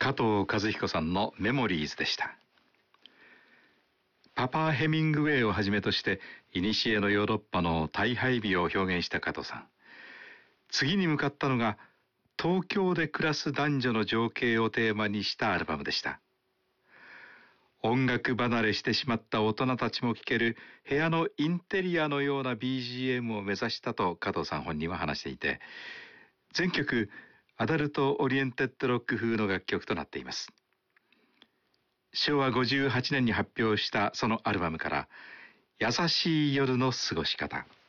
加藤和彦さんのメモリーズでした。パパ・ヘミングウェイをはじめとして古のヨーロッパの大敗日を表現した加藤さん。次に向かったのが東京で暮らす男女の情景をテーマにしたアルバムでした。音楽離れしてしまった大人たちも聴ける部屋のインテリアのような BGM を目指したと加藤さん本人は話していて、全曲アダルトオリエンテッドロック風の楽曲となっています。昭和58年に発表したそのアルバムから優しい夜の過ごし方。